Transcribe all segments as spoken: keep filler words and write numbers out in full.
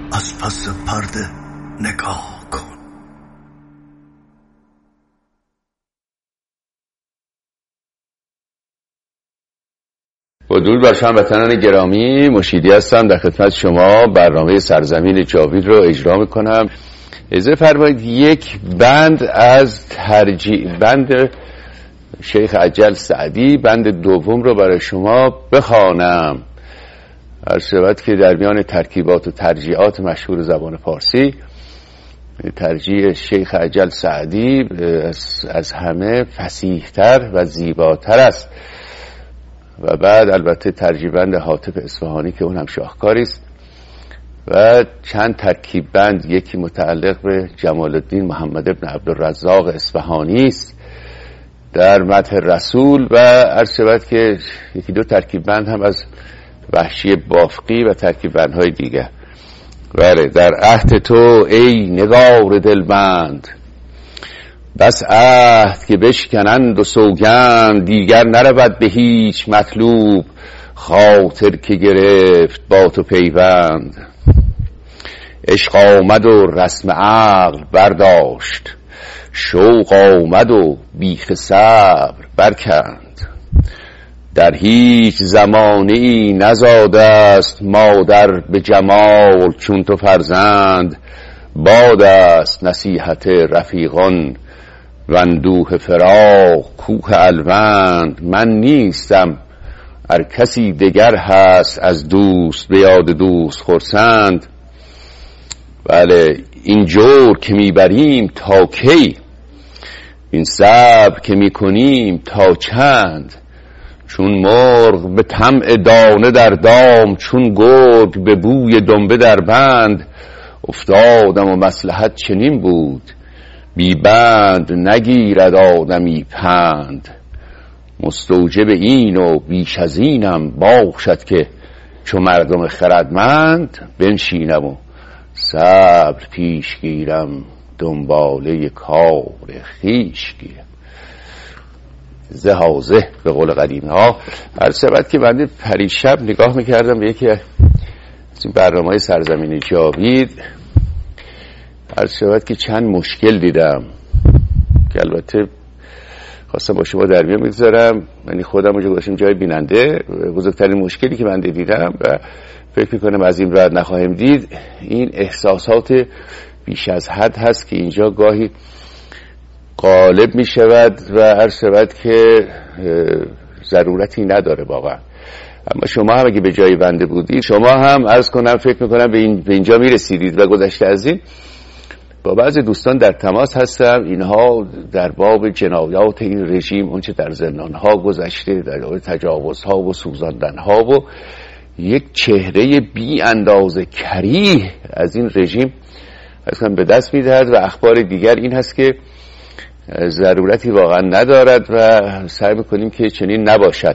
از پس پرده نگاه کن. با درود بر هموطنان گرامی، مشیدی هستم در خدمت شما. برنامه سرزمین جاوید رو اجرا میکنم. اجازه فرمایید یک بند از ترجیع بند شیخ عجل سعدی، بند دوم رو برای شما بخوانم. هر شود که در میان ترکیبات و ترجیعات مشهور زبان فارسی، ترجیع شیخ عجل سعدی از, از همه فصیح‌تر و زیباتر است. و بعد البته ترجیع بند حاطب اصفهانی که اون هم شاهکاری است و چند ترکیب بند، یکی متعلق به جمال الدین محمد ابن عبدالرزاق اصفهانی است در مدح رسول و عرض شود که یکی دو ترکیب بند هم از وحشی بافقی و ترکیب بندهای دیگر. بله، در عهد تو ای نگار دلبند، بس عهد که بشکنند و سوگند، دیگر نرود به هیچ مطلوب، خاطر که گرفت با تو پیوند. عشق آمد و رسم عقل برداشت، شوق آمد و بیخ صبر برکند. در هیچ زمانی نزاده است مادر به جمال چون تو فرزند. باد است نصیحت رفیقان و اندوه فراق کوه الوند. من نیستم هر کسی دگر هست از دوست به یاد دوست خرسند. بله، این جور که میبریم تا کی، این صبر که میکنیم تا چند. چون مرغ به طمع دانه در دام، چون گرگ به بوی دنبه در بند. افتادم و مصلحت چنین بود، بی بند نگیرد آدمی پند. مستوجب این و بیش از اینم باشد که چو مردم خردمند. بنشینم و صبر پیش گیرم، دنباله کار خویش گیرم. زهازه به قول قدیمی ها. هر سبت که بنده پریشب نگاه میکردم به یکی از این برنامه‌های سرزمین جاوید، هر شود که چند مشکل دیدم که البته خواستم با شما در میان بگذارم. یعنی خودم اونجا گذاشتم جای بیننده. بزرگترین مشکلی که من دیدم و فکر میکنم از این بعد نخواهم دید، این احساسات بیش از حد هست که اینجا گاهی غالب میشود و هر شود که ضرورتی نداره واقعا. اما شما هم اگه به جای بنده بودید، شما هم عرض کنم فکر میکنم به, این، به اینجا میرسیدید و گذشته از این با بعضی دوستان در تماس هستم. اینها در باب جنایات این رژیم، اونچه در زندانها گذشته، در باب تجاوزها و سوزاندنها و یک چهره بی اندازه کریه از این رژیم اصلا به دست میدهد و اخبار دیگر این هست که ضرورتی واقعا ندارد و سعی میکنیم که چنین نباشد.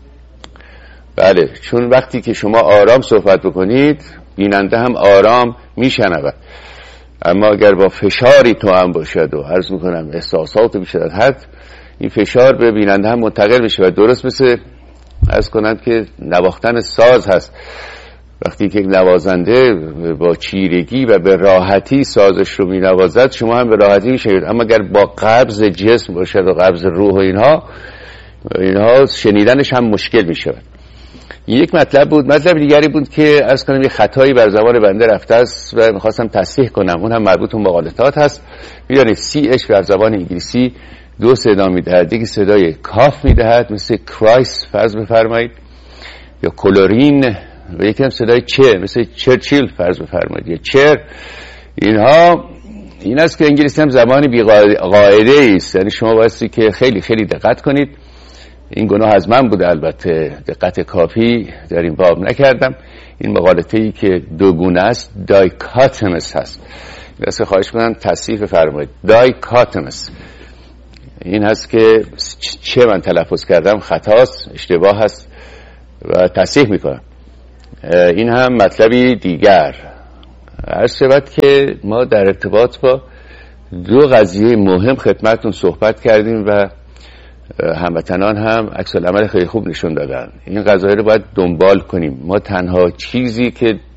بله، چون وقتی که شما آرام صحبت بکنید، بیننده هم آرام میشنود. اما اگر با فشاری تو هم باشد و عرض میکنم احساسات بیش از حد، این فشار به بیننده هم منتقل میشه و درست مثل عرض کنم که نواختن ساز هست. وقتی که نوازنده با چیرگی و به راحتی سازش رو می نوازد، شما هم به راحتی می شوید. اما اگر با قبض جسم باشد و قبض روح و اینها اینها شنیدنش هم مشکل می شود. یک مطلب بود. مطلب دیگری بود که عرض کنم یه خطایی بر زبان بنده رفته است و میخواستم تصحیح کنم. اون هم مربوط به مقالطات هست. میدانید سی اچ بر زبان انگلیسی دو صدا میدهد. یکی صدای کاف میدهد مثل کرایس فرض بفرمایید یا کلورین، و یکی هم صدای چه مثل چرچیل فرض بفرمایید یا چر. اینها این است که انگلیسی هم زبان بی قاعده است. یعنی شما بایستی که خیلی خیلی دقت کنید. این گناه از من بوده، البته دقت کافی در این باب نکردم. این مقالطه‌ای که دو گونه است دایکاتمس هست. دست خواهش کنم تصحیح بفرمایید. دایکاتمس این هست که چه من تلفظ کردم خطاست، اشتباه هست و تصحیح میکنم. این هم مطلبی دیگر. عرض شود که ما در ارتباط با دو قضیه مهم خدمتتون صحبت کردیم و هموطنان هم عکس العمل خیلی خوب نشون دادن. این قضایه رو باید دنبال کنیم. ما تنها چیزی که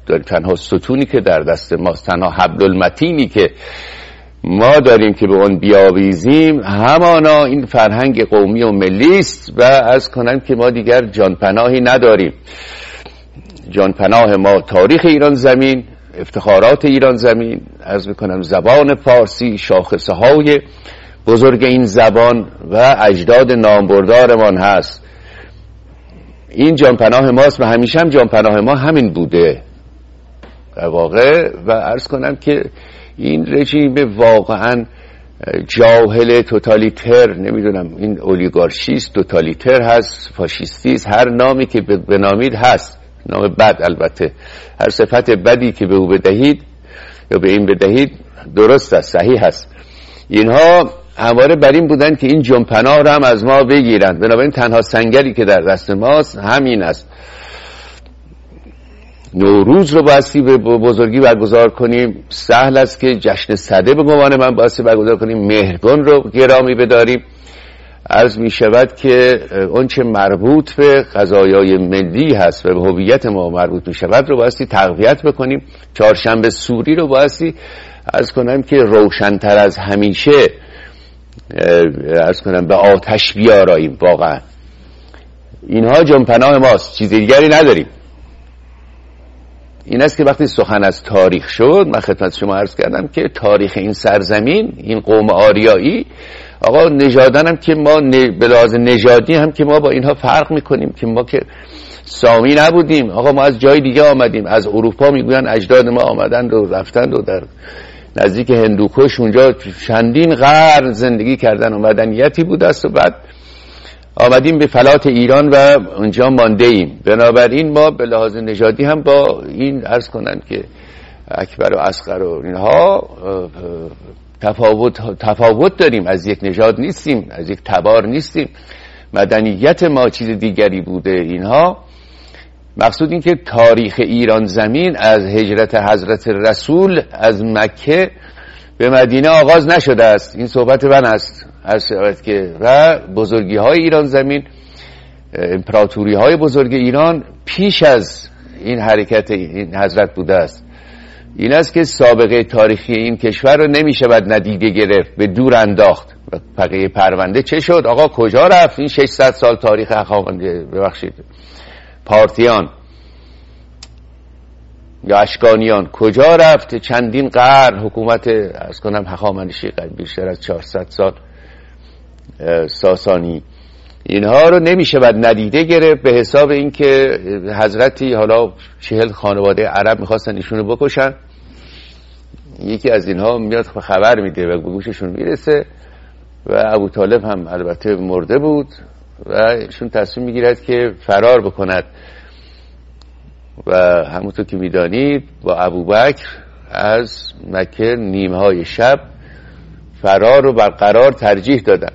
داریم، تنها ستونی که در دست ماست، تنها حبل المتینی که ما داریم که به اون بیاویزیم همانا این فرهنگ قومی و ملی است و عرض کنم که ما دیگر جانپناهی نداریم. جانپناه ما تاریخ ایران زمین، افتخارات ایران زمین، عرض میکنم زبان فارسی، شاخصه های بزرگ این زبان و اجداد نامبردارمان هست. این جانپناه ماست و همیشه هم جانپناه ما همین بوده در واقع. و عرض کنم که این رژیم واقعا جاهل، توتالیتر، نمیدونم این اولیگارشیست، توتالیتر هست، فاشیستیست، هر نامی که بنامید هست، نام بد البته، هر صفت بدی که به او بدهید یا به این بدهید درست است، صحیح هست. اینها همواره بر این بودن که این جنپناه رو هم از ما بگیرند. بنابراین تنها سنگری که در دست ماست همین است. نوروز رو بایستی به بزرگی برگزار کنیم، سهل است که جشن سده به گمان من بایستی برگزار کنیم، مهرگان رو گرامی بداریم. عرض می شود که اون چه مربوط به قضایای ملی هست و به هویت ما مربوط می شود رو بایستی تقویت بکنیم. چهارشنبه سوری رو بایستی عرض کنم که روشن‌تر از همیشه عرض کنم به آتش بیاراییم. واقعا اینها جنپناه ماست، چیز دیگری نداریم. این است که وقتی سخن از تاریخ شد، من خدمت شما عرض کردم که تاریخ این سرزمین، این قوم آریایی، آقا نژادن هم که ما به لحاظ نژادی هم که ما با اینها فرق میکنیم، که ما که سامی نبودیم، آقا ما از جای دیگه آمدیم، از اروپا میگوین اجداد ما آمدند و رفتند و در نزدیک هندوکش اونجا چندین قرن زندگی کردن و مدنیتی بود است و بعد آمدیم به فلات ایران و اونجا مانده ایم. بنابراین ما به لحاظ نژادی هم با این عرض کنند که اکبر و اصغر و اینها تفاوت تفاوت داریم، از یک نژاد نیستیم، از یک تبار نیستیم، مدنیت ما چیز دیگری بوده. اینها مقصود این که تاریخ ایران زمین از هجرت حضرت رسول از مکه به مدینه آغاز نشده است. این صحبت من است از شود که و بزرگی های ایران زمین، امپراتوری های بزرگ ایران پیش از این حرکت این حضرت بوده است. این است که سابقه تاریخی این کشور رو نمیشه باید ندیده گرفت، به دور انداخت. و بقیه پرونده چه شد؟ آقا کجا رفت این ششصد سال تاریخ هخامنشی، ببخشید پارتیان یا اشکانیان کجا رفت؟ چندین قرن حکومت از کنم هخامنشی، بیشتر از چهارصد سال ساسانی، اینها رو نمیشه باید ندیده گرفت. به حساب اینکه حضرتی حالا چهل خانواده عرب میخواستن ایشونو بکشن، یکی از اینها میاد خبر میده و به گوششون میرسه و ابو طالب هم البته مرده بود و ایشون تصمیم میگیرد که فرار بکند و همونطور که میدانید با ابوبکر از مکه نیمه های شب فرار رو برقرار ترجیح دادن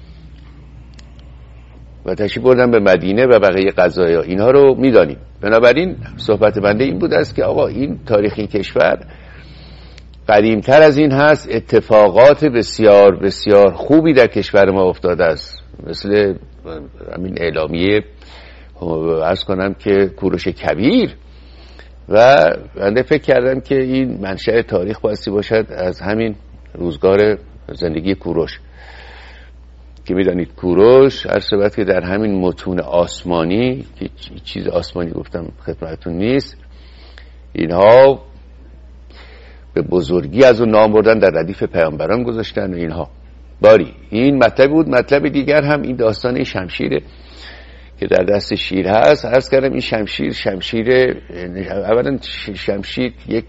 و تشریف بردن به مدینه و بقیه قضایا. اینها رو میدانیم. بنابراین صحبت بنده این بود است که آقا این تاریخ این کشور قدیمتر از این هست. اتفاقات بسیار بسیار خوبی در کشور ما افتاده است، مثل همین اعلامیه عرض کنم که کوروش کبیر، و بنده فکر کردم که این منشأ تاریخ بایستی باشد از همین روزگار زندگی کوروش، که میدانید کوروش هر صورت که در همین متون آسمانی، که چیز آسمانی گفتم خدمتتون نیست، اینها به بزرگی از اون نام بردن، در ردیف پیامبران گذاشتن و اینها. باری این مطلب بود. مطلب دیگر هم این داستان شمشیره که در دست شیر هست. عرض کردم این شمشیر شمشیر اولا شمشیر یک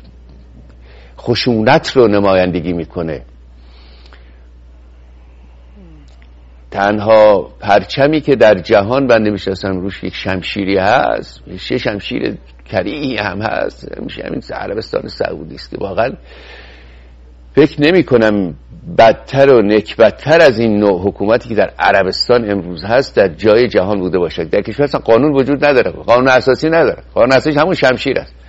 خشونت رو نمایندگی میکنه. تنها پرچمی که در جهان بنده میشناسم روش یک شمشیری هست، یه شمشیر کریهی هم هست، میشه همین عربستان سعودی است که واقعا فکر نمی کنم بدتر و نکبتتر از این نوع حکومتی که در عربستان امروز هست در جای جهان بوده باشد. در کشور اصلا قانون وجود نداره، قانون اساسی نداره، قانون اساسی همون شمشیر است.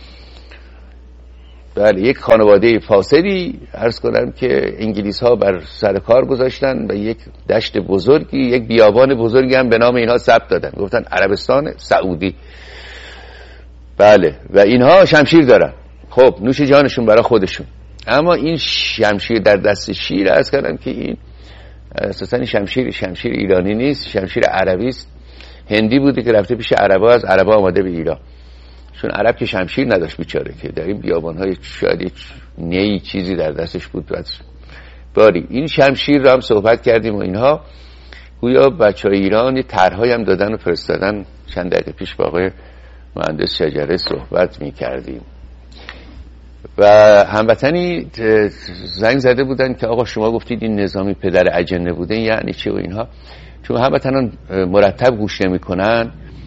بله، یک خانواده فاسدی عرض کنم که انگلیس ها بر سر کار گذاشتن و یک دشت بزرگی، یک بیابان بزرگی هم به نام اینها ثبت دادن، گفتن عربستان سعودی. بله، و اینها شمشیر دارن. خب نوش جانشون برای خودشون. اما این شمشیر در دست شیر، عرض کردم که این اساسا این شمشیر شمشیر ایرانی نیست، شمشیر عربی است. هندی بوده که رفته پیش عربا، از عربا آمده به ایران. چون عرب که شمشیر نداشت بیچاره، که در این بیابان‌های شاید نی چیزی در دستش بود. باری این شمشیر رو هم صحبت کردیم و اینها گویا بچه‌های ایران یه طرح‌هایی هم دادن و فرستادن. چند دقیقه پیش با آقای مهندس شجره صحبت می‌کردیم و هموطنی زنگ زده بودن که آقا شما گفتید این نظامی پدر اجنه بوده، یعنی چی و اینها. چون هموطنان مرتب گوش نمی‌کنن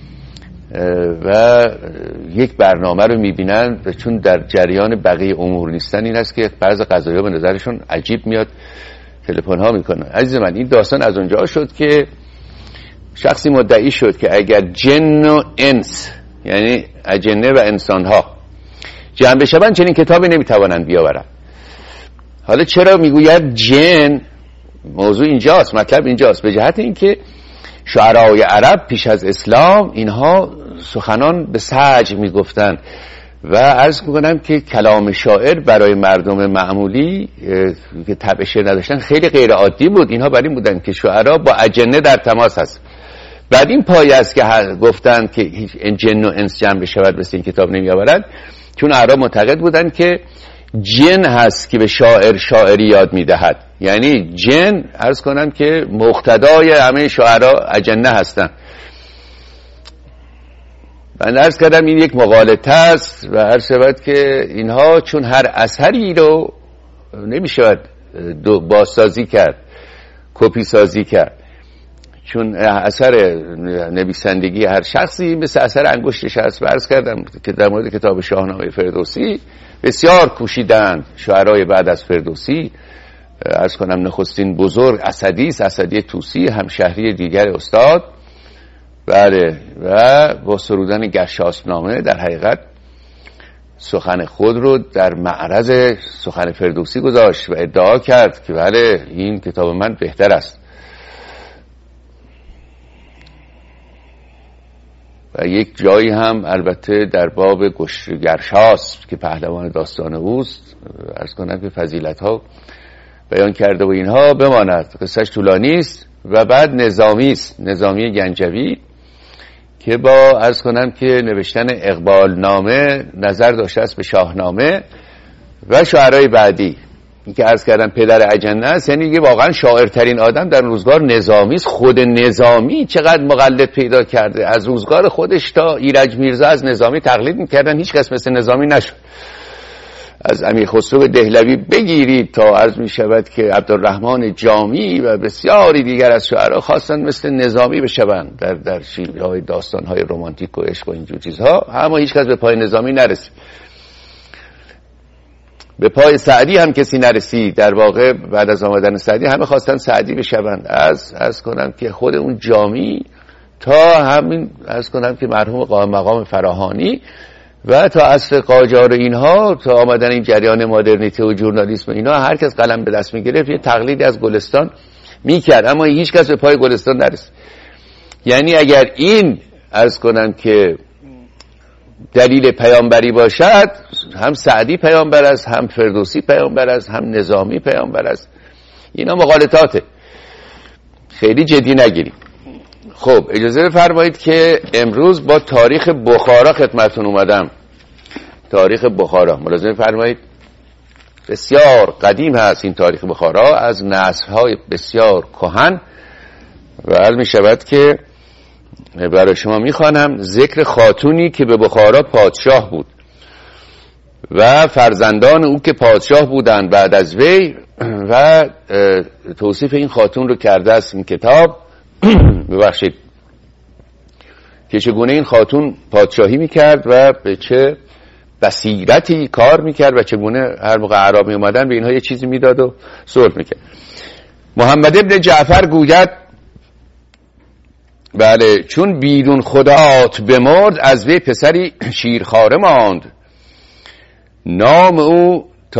و یک برنامه رو می‌بینن، چون در جریان بقیه امور نیستن. این است که بعضی قضایا به نظرشون عجیب میاد، تلفن ها میکنن. عزیز من، این داستان از اونجا شد که شخصی مدعی شد که اگر جن و انس، یعنی اجنه و انسان ها جمع بشن چنین کتابی نمیتوانند بیاورن. حالا چرا میگوید جن؟ موضوع اینجاست، مطلب اینجاست. به جهت اینکه شعرای عرب پیش از اسلام اینها سخنان به سجع میگفتن و عرض میکنم که کلام شاعر برای مردم معمولی که طبع شعر نداشتن خیلی غیر عادی بود. اینها بر این بودن که شعرا با اجنه در تماس هست. بعد این پایه است که گفتن که جن و انس جمع بشود مثل این کتاب نمی آورد، چون عرب معتقد بودن که جن هست که به شاعر شاعری یاد میدهد. یعنی جن عرض کنم که مقتدای همه شعرا اجنه هستن. من عرض کردم این یک مغالطه است و عرض شود که اینها چون هر اثری رو نمیشود بازسازی کرد، کپی سازی کرد، چون اثر نویسندگی هر شخصی مثل اثر انگشتش هست. و عرض کردم که در مورد کتاب شاهنامه فردوسی بسیار کوشیدند شاعرای بعد از فردوسی. عرض کنم نخستین بزرگ اسدی است، اسدی طوسی، همشهری دیگر استاد. بله، و با سرودن گرشاسب‌نامه در حقیقت سخن خود رو در معرض سخن فردوسی گذاشت و ادعا کرد که بله این کتاب من بهتر است. و یک جایی هم البته در باب گرشاسب که پهلوان داستان اوست، عرض کنم که فضیلت ها بیان کرده و اینها بماند. قصهش طولانی است. و بعد نظامی است، نظامی گنجوی که با عرض کنم که نوشتن اقبال نامه نظر داشته است به شاهنامه و شاعرای بعدی. این که عرض کردم پدر اجنه است، یعنی دیگه واقعا شاعرترین آدم در روزگار نظامی است. خود نظامی چقدر مقلد پیدا کرده، از روزگار خودش تا ایرج میرزا از نظامی تقلید میکردن، هیچ کس مثل نظامی نشد. از امیر خسرو دهلوی بگیرید تا عرض می شود که عبدالرحمن جامی و بسیاری دیگر از شعرا خواستن مثل نظامی بشوند در در شیوه‌های داستان‌های رمانتیک و عشق و اینجور چیزها، اما هیچ کس به پای نظامی نرسید. به پای سعدی هم کسی نرسید. در واقع بعد از آمدن سعدی همه خواستن سعدی بشوند، از از کنم که خود اون جامی تا همین از کنم که مرحوم قائم مقام فراهانی و تا عصر قاجار اینها، تا آمدن این جریان مدرنیته و ژورنالیسم اینها، هر کس قلم به دست میگرفت یه تقلیدی از گلستان میکرد، اما هیچ کس به پای گلستان نرسید. یعنی اگر این عرض کنم که دلیل پیامبری باشد، هم سعدی پیامبر است، هم فردوسی پیامبر است، هم نظامی پیامبر است. اینا مغالطاته، خیلی جدی نگیریم. خب اجازه بفرمایید که امروز با تاریخ بخارا خدمتتون اومدم. تاریخ بخارا ملاحظه بفرمایید بسیار قدیم هست این تاریخ بخارا، از نسل‌های بسیار کهن. و عرض می شود که برای شما میخوانم ذکر خاتونی که به بخارا پادشاه بود و فرزندان او که پادشاه بودند بعد از وی، و توصیف این خاتون رو کرده است این کتاب. ببخشید که چگونه این خاتون پادشاهی میکرد و به چه بصیرتی کار میکرد و چگونه هر موقع اعراب میومدن به اینها یه چیزی میداد و صلح میکرد. محمد ابن جعفر گوید بله چون بیرون خدات بمرد، از وی پسری شیرخواره ماند، نام او